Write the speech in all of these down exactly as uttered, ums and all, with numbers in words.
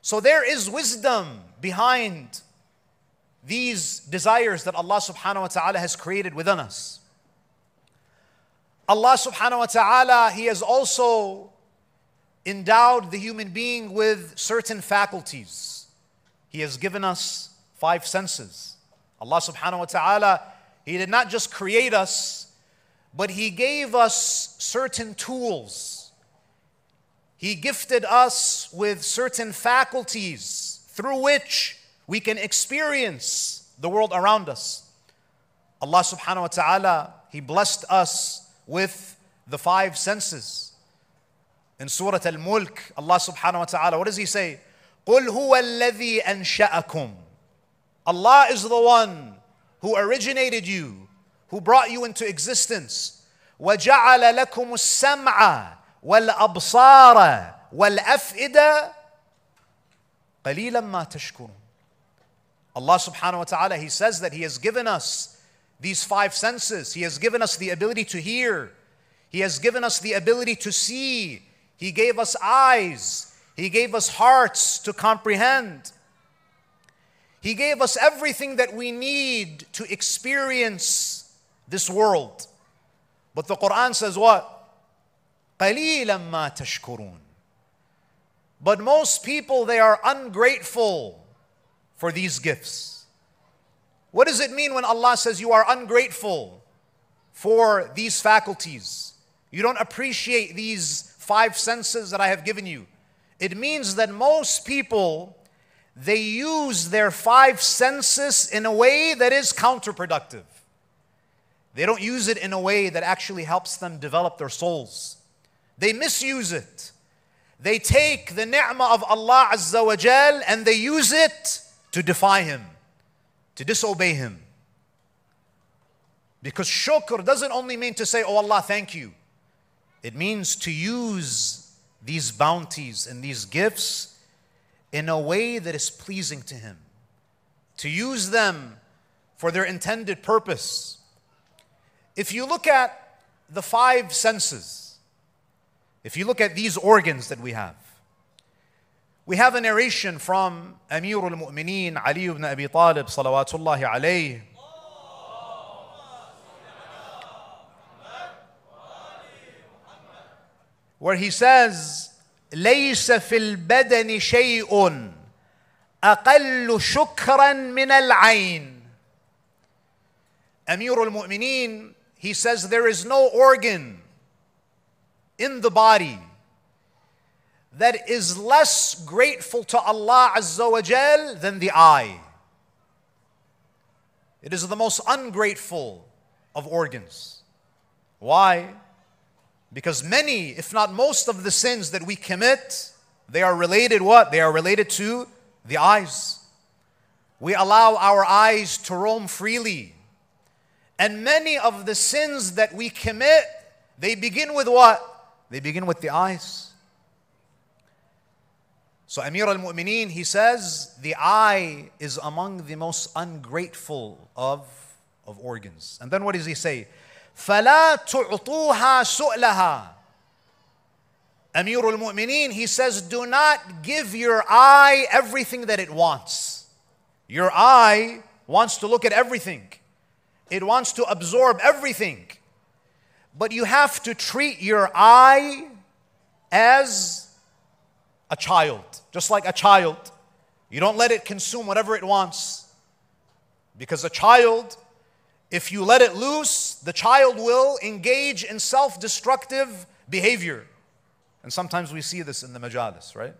So there is wisdom behind these desires that Allah subhanahu wa ta'ala has created within us. Allah subhanahu wa ta'ala, He has also endowed the human being with certain faculties. He has given us five senses. Allah subhanahu wa ta'ala, He did not just create us, but He gave us certain tools. He gifted us with certain faculties through which we can experience the world around us. Allah subhanahu wa ta'ala, He blessed us with the five senses. In Surah Al-Mulk, Allah subhanahu wa ta'ala, what does He say? قُلْ هُوَ الَّذِي أَنْشَأَكُمْ. Allah is the one who originated you, who brought you into existence. وَجَعَلَ لَكُمُ السَّمْعَ وَالْأَبْصَارَ وَالْأَفْئِدَةَ قَلِيلًا مَا تَشْكُرُونَ. Allah subhanahu wa ta'ala, He says that He has given us these five senses. He has given us the ability to hear. He has given us the ability to see. He gave us eyes. He gave us hearts to comprehend. He gave us everything that we need to experience this world. But the Quran says what? قَلِيلًا مَا تَشْكُرُونَ. But most people, they are ungrateful for these gifts. What does it mean when Allah says you are ungrateful for these faculties? You don't appreciate these five senses that I have given you. It means that most people, they use their five senses in a way that is counterproductive. They don't use it in a way that actually helps them develop their souls. They misuse it. They take the ni'mah of Allah Azza wa Jal and they use it to defy Him, to disobey Him. Because shukr doesn't only mean to say, oh Allah, thank you. It means to use these bounties and these gifts in a way that is pleasing to Him. To use them for their intended purpose. If you look at the five senses, if you look at these organs that we have, we have a narration from Amir al-Mu'mineen Ali ibn Abi Talib salawatullahi alayhi. Where he says, لَيْسَ فِي الْبَدَنِ شَيْءٌ أَقَلُّ شُكْرًا مِنَ الْعَيْنِ. Amir al-Mu'mineen, he says there is no organ in the body that is less grateful to Allah Azza wa Jal than the eye. It is the most ungrateful of organs. Why? Because many, if not most of the sins that we commit, they are related what? They are related to the eyes. We allow our eyes to roam freely. And many of the sins that we commit, they begin with what? They begin with the eyes. So Amir al-Mu'mineen, he says, the eye is among the most ungrateful of, of organs. And then what does he say? فَلَا تُعْطُوهَا سُؤْلَهَا. Amir al-Mu'mineen, he says, do not give your eye everything that it wants. Your eye wants to look at everything. It wants to absorb everything. But you have to treat your eye as a child. Just like a child. You don't let it consume whatever it wants. Because a child, if you let it loose, the child will engage in self-destructive behavior. And sometimes we see this in the majalis, right?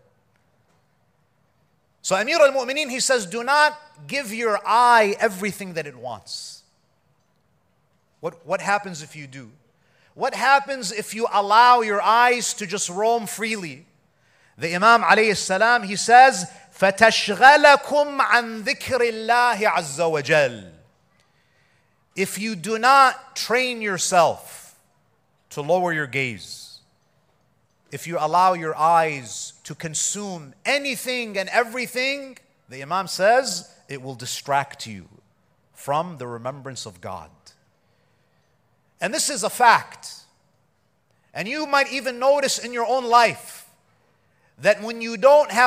So Amir al-Mu'mineen, he says, do not give your eye everything that it wants. What, what happens if you do? What happens if you allow your eyes to just roam freely? The Imam alayhi salam, he says, فَتَشْغَلَكُمْ عَنْ ذِكْرِ اللَّهِ عَزَّ وَجَلَّ. If you do not train yourself to lower your gaze, if you allow your eyes to consume anything and everything, the Imam says, it will distract you from the remembrance of God. And this is a fact. And you might even notice in your own life that when you don't have